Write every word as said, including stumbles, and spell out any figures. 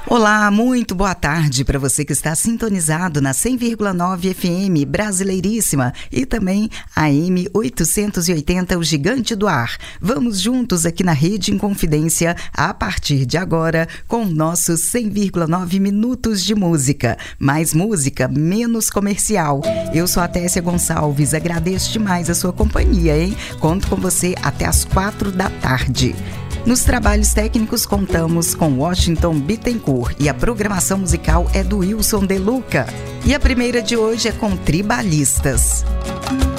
Olá, muito boa tarde para você que está sintonizado na cem vírgula nove F M Brasileiríssima e também a M oitocentos e oitenta, o Gigante do Ar. Vamos juntos aqui na Rede Inconfidência a partir de agora com nossos cem vírgula nove minutos de música. Mais música, menos comercial. Eu sou a Tessia Gonçalves, agradeço demais a sua companhia, hein? Conto com você até as quatro da tarde. Nos trabalhos técnicos contamos com Washington Bittencourt e a programação musical é do Wilson De Luca. E a primeira de hoje é com Tribalistas.